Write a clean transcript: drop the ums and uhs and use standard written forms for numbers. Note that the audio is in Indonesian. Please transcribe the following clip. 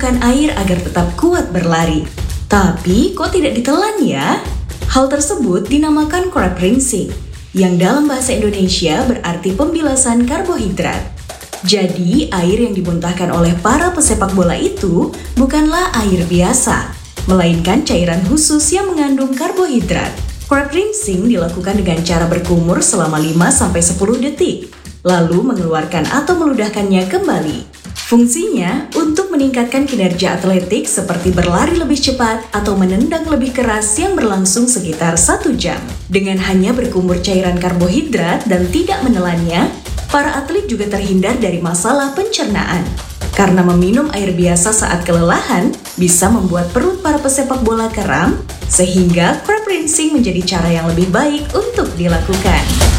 memerlukan air agar tetap kuat berlari. Tapi kok tidak ditelan ya? Hal tersebut dinamakan crab rinsing, yang dalam bahasa Indonesia berarti pembilasan karbohidrat. Jadi, air yang dimuntahkan oleh para pesepak bola itu bukanlah air biasa, melainkan cairan khusus yang mengandung karbohidrat. Crab rinsing dilakukan dengan cara berkumur selama 5-10 detik, lalu mengeluarkan atau meludahkannya kembali. Fungsinya untuk meningkatkan kinerja atletik seperti berlari lebih cepat atau menendang lebih keras yang berlangsung sekitar 1 jam. Dengan hanya berkumur cairan karbohidrat dan tidak menelannya, para atlet juga terhindar dari masalah pencernaan. Karena meminum air biasa saat kelelahan bisa membuat perut para pesepak bola kram, sehingga crab rinsing menjadi cara yang lebih baik untuk dilakukan.